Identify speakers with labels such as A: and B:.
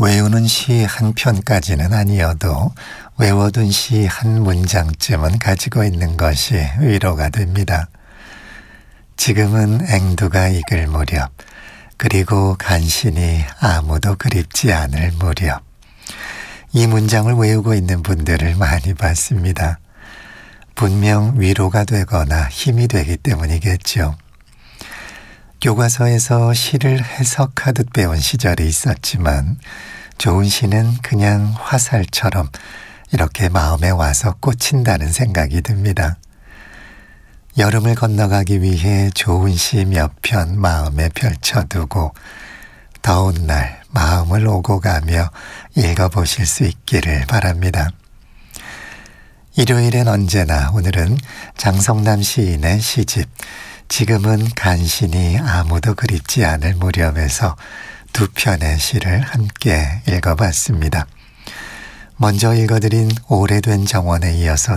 A: 외우는 시 한 편까지는 아니어도 외워둔 시 한 문장쯤은 가지고 있는 것이 위로가 됩니다. 지금은 앵두가 익을 무렵, 그리고 간신히 아무도 그립지 않을 무렵. 이 문장을 외우고 있는 분들을 많이 봤습니다. 분명 위로가 되거나 힘이 되기 때문이겠죠. 교과서에서 시를 해석하듯 배운 시절이 있었지만 좋은 시는 그냥 화살처럼 이렇게 마음에 와서 꽂힌다는 생각이 듭니다. 여름을 건너가기 위해 좋은 시 몇 편 마음에 펼쳐두고 더운 날 마음을 오고 가며 읽어보실 수 있기를 바랍니다. 일요일엔 언제나 오늘은 장성남 시인의 시집 지금은 간신히 아무도 그립지 않을 무렵에서 두 편의 시를 함께 읽어봤습니다. 먼저 읽어드린 오래된 정원에 이어서